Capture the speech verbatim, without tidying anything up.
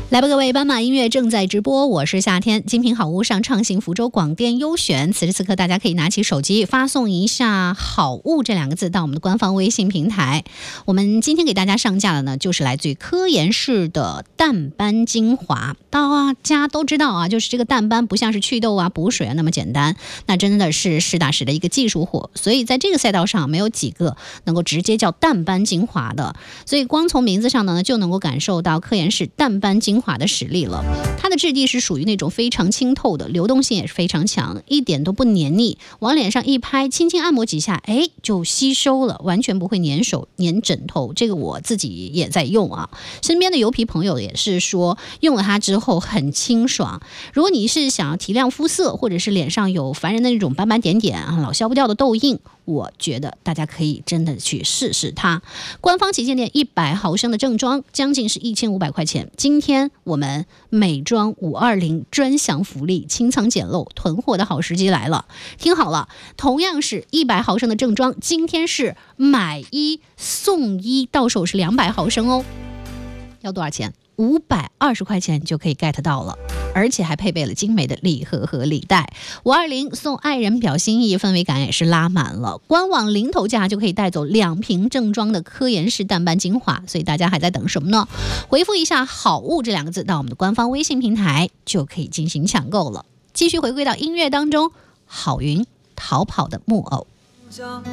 来吧，各位，斑马音乐正在直播，我是夏天。精品好物上畅行，福州广电优选。此时此刻，大家可以拿起手机发送一下"好物"这两个字到我们的官方微信平台。我们今天给大家上架的呢，就是来自于科颜氏的淡斑精华。大家都知道啊，就是这个淡斑不像是祛痘啊、补水啊那么简单，那真的是实打实的一个技术活。所以在这个赛道上，没有几个能够直接叫淡斑精华的。所以光从名字上呢，就能够感受到科颜氏淡斑精华的实力了。它的质地是属于那种非常清透的，流动性也是非常强，一点都不黏腻，往脸上一拍，轻轻按摩几下，哎，就吸收了，完全不会粘手粘枕头。这个我自己也在用啊，身边的油皮朋友也是说用了它之后很清爽。如果你是想要提亮肤色，或者是脸上有烦人的那种斑斑点点啊，老消不掉的痘印，我觉得大家可以真的去试试它。官方旗舰店一百毫升的正装将近是一千五百块钱。今天我们美妆五二零专享福利，清仓捡漏囤货的好时机来了。听好了，同样是一百毫升的正装，今天是买一送一，到手是两百毫升哦。要多少钱？五百二十块钱就可以 get 到了，而且还配备了精美的礼盒和礼袋。五二零送爱人表心意，氛围感也是拉满了。官网零头价就可以带走两瓶正装的科颜氏淡斑精华，所以大家还在等什么呢？回复一下"好物"这两个字到我们的官方微信平台，就可以进行抢购了。继续回归到音乐当中，郝云逃跑的木偶。